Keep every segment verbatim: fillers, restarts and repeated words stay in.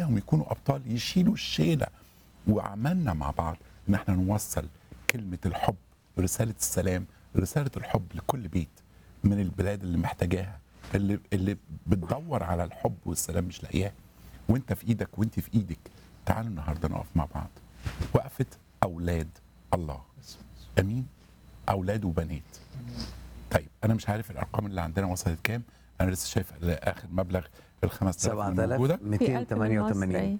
خلاهم يكونوا ابطال يشيلوا الشيله. وعملنا مع بعض ان احنا نوصل كلمه الحب، رساله السلام، رساله الحب لكل بيت من البلاد اللي محتاجاها، اللي اللي بتدور على الحب والسلام مش لاقياه. وانت في ايدك وانت في ايدك. تعالوا النهارده نقف مع بعض وقفه اولاد الله. امين. اولاد وبنات. طيب انا مش عارف الارقام اللي عندنا وصلت كام. انا لسه شايف اخر مبلغ ال خمسة آلاف موجوده مئتين وثمانية وثمانين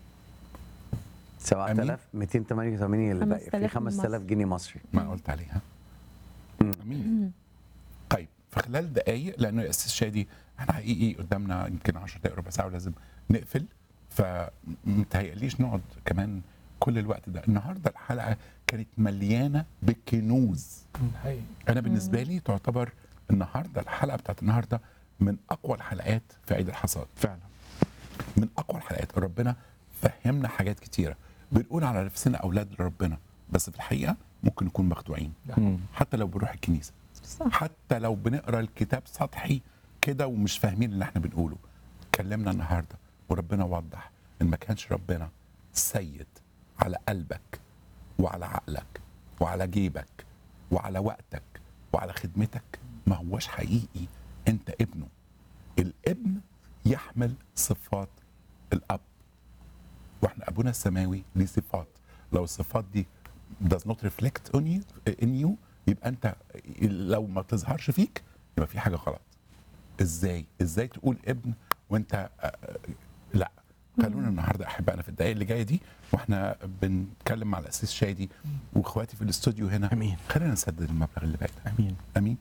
سبعة آلاف ومئتين وثمانية وثمانين اللي باقي في خمسة آلاف جنيه مصري. ما أنا قلت عليها. امين. طيب في خلال دقائق لانه يا استاذ شادي احنا حقيقي قدامنا يمكن عشر دقائق ربع ساعه ولازم نقفل، فمتهيأليش نقعد كمان كل الوقت ده. النهارده الحلقه كانت مليانه بكنوز. انا بالنسبه لي تعتبر النهارده الحلقه بتاعت النهارده من اقوى الحلقات في عيد الحصاد. فعلا من اقوى الحلقات. ربنا فهمنا حاجات كتيره. بنقول على نفسنا اولاد ربنا بس في الحقيقه ممكن نكون مخدوعين حتى لو بنروح الكنيسه، حتى لو بنقرا الكتاب سطحي كده ومش فاهمين اللي احنا بنقوله. كلمنا النهارده وربنا وضح ان ما كانش ربنا سيد على قلبك وعلى عقلك وعلى جيبك وعلى وقتك وعلى خدمتك ما هوش حقيقي انت ابنه. الابن يحمل صفات الاب، واحنا ابونا السماوي ليه صفات. لو الصفات دي does not reflect on you in you يبقى انت لو ما تظهرش فيك يبقى في حاجه غلط. ازاي ازاي تقول ابن وانت لا. خلونا النهارده احبائنا في الدقائق اللي جايه دي واحنا بنتكلم مع الاسيس شادي واخواتي في الاستوديو هنا. امين. خلينا نسدد المبلغ اللي باقي. امين امين.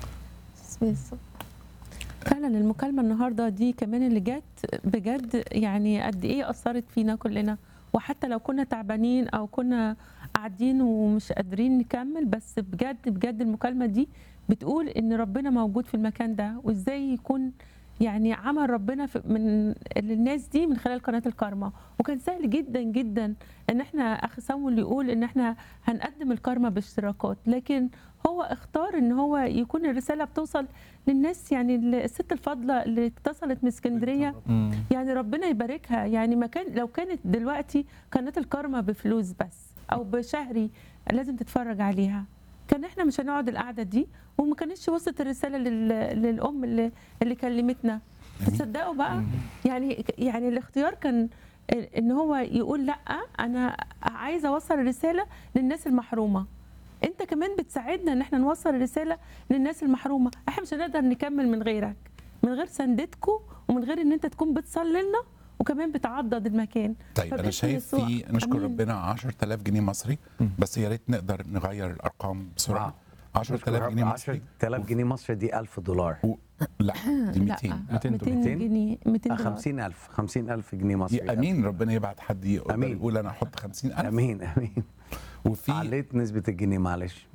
فعلا المكالمه النهارده دي كمان اللي جت بجد يعني قد ايه اثرت فينا كلنا، وحتى لو كنا تعبانين او كنا قاعدين ومش قادرين نكمل، بس بجد بجد المكالمه دي بتقول ان ربنا موجود في المكان ده، وازاي يكون يعني عمل ربنا في من الناس دي من خلال قناه الكارما. وكان سهل جدا جدا ان احنا اخ سامول يقول ان احنا هنقدم الكارما باشتراكات، لكن هو اختار ان هو يكون الرساله بتوصل للناس. يعني الست الفاضله اللي اتصلت من اسكندريه يعني ربنا يباركها. يعني ما كان لو كانت دلوقتي قناه الكارما بفلوس بس او بشهري لازم تتفرج عليها، كان احنا مش هنقعد القعده دي وما كانتش وصلت الرساله للام اللي اللي كلمتنا. تصدقوا بقى يعني يعني الاختيار كان ان هو يقول لا انا عايز اوصل الرساله للناس المحرومه. انت كمان بتساعدنا ان احنا نوصل الرساله للناس المحرومه. احنا مش هنقدر نكمل من غيرك، من غير سندتكم ومن غير ان انت تكون بتصلي لنا وكمان بتعضد المكان. طيب انا شايف في نشكر ربنا عشرة آلاف جنيه مصري، بس يا ريت نقدر نغير الارقام بسرعه. عشرة آلاف جنيه مصري. عشرة آلاف جنيه مصري دي ألف دولار. و... لا دي مئتين. مئتين جنيه. مئتين دولار. خمسين ألف خمسين ألف جنيه مصري. يا امين. ربنا يبعت حد يقول انا احط خمسين ألف. امين امين. وفي عليت نسبه الجنيه معلش.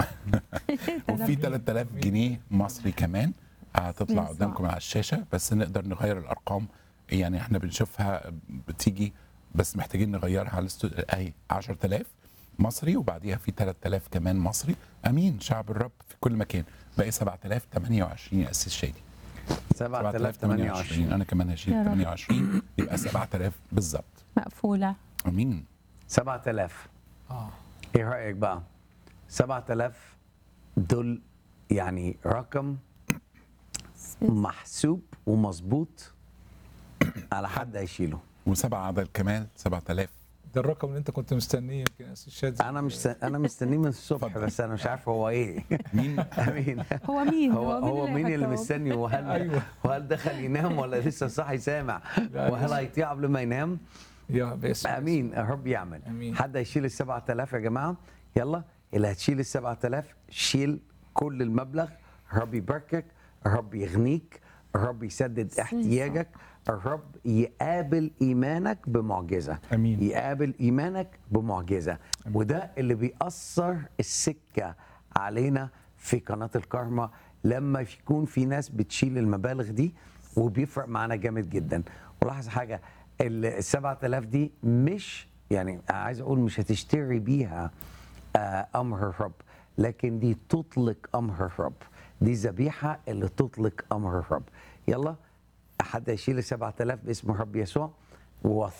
وفي ثلاثة آلاف جنيه مصري كمان هتطلع قدامكم على الشاشه، بس نقدر نغير الارقام. يعني احنا بنشوفها بتيجي بس محتاجين نغيرها على الاستوديو. اهي عشرة آلاف مصري وبعديها في ثلاثة آلاف كمان مصري. امين. شعب الرب في كل مكان. باقي سبعة آلاف وثمانية وعشرين يا اسيس شادي. سبعة آلاف وثمانية وعشرين. انا كمان هشيل ثمانية وعشرين يبقى سبعة آلاف بالظبط مقفوله. امين. سبعة آلاف. اه ايه رايك بقى؟ سبعة آلاف دول يعني رقم محسوب ومظبوط على حد هيشيله. وسبعه عدد كمال سبعة آلاف. ده الرقم اللي انت كنت مستنيه يمكن يا استاذ شادي. انا مش انا مستنيه من الصبح بس انا مش عارف هو ايه. مين؟ امين. هو مين؟ هو هو مين اللي مستني؟ وهل أيوة. وهل دخل ينام ولا لسه صاحي سامع؟ وهل هيطيع قبل ما ينام؟ يا باسم امين. الرب يعمل. أمين. حد هيشيل ال سبعة آلاف يا جماعه؟ يلا اللي هتشيل ال سبعة آلاف شيل كل المبلغ. الرب يباركك، الرب يغنيك، الرب يسدد احتياجك، الرب يقابل ايمانك بمعجزه. امين. يقابل ايمانك بمعجزه. أمين. وده اللي بيأثر السكه علينا في قناه الكارما لما يكون في ناس بتشيل المبالغ دي، وبيفرق معانا جامد جدا. ولاحظ حاجه، ال سبعة آلاف دي مش يعني عايز اقول مش هتشتري بيها امر الرب، لكن دي تطلق امر الرب. دي ذبيحه اللي تطلق امر الرب. يلا حد يشيل سبعة آلاف باسم الرب يسوع. ووثق